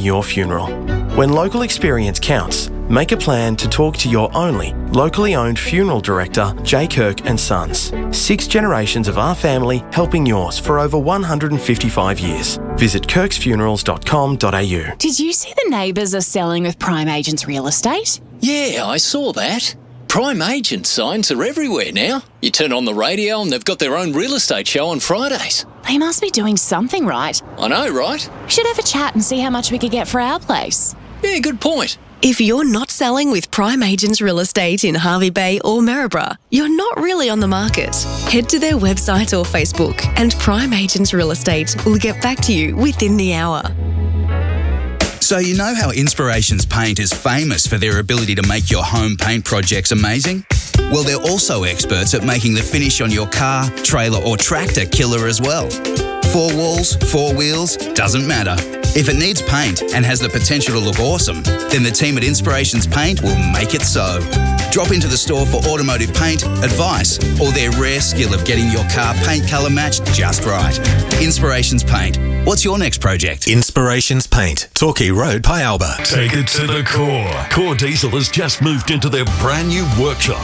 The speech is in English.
your funeral. When local experience counts, make a plan to talk to your only locally owned funeral director, J. Kirk and Sons. 6 generations of our family helping yours for over 155 years. Visit kirksfunerals.com.au. Did you see the neighbours are selling with Prime Agents Real Estate? Yeah, I saw that. Prime Agent signs are everywhere now. You turn on the radio and they've got their own real estate show on Fridays. They must be doing something right. I know, right? We should have a chat and see how much we could get for our place. Yeah, good point. If you're not selling with Prime Agents Real Estate in Hervey Bay or Maryborough, you're not really on the market. Head to their website or Facebook and Prime Agents Real Estate will get back to you within the hour. So you know how Inspirations Paint is famous for their ability to make your home paint projects amazing? Well, they're also experts at making the finish on your car, trailer or tractor killer as well. 4 walls, 4 wheels, doesn't matter. If it needs paint and has the potential to look awesome, then the team at Inspirations Paint will make it so. Drop into the store for automotive paint, advice, or their rare skill of getting your car paint colour matched just right. Inspirations Paint. What's your next project? Inspirations Paint, Torquay Road, Pialba. Take it to the core. Core Diesel has just moved into their brand new workshop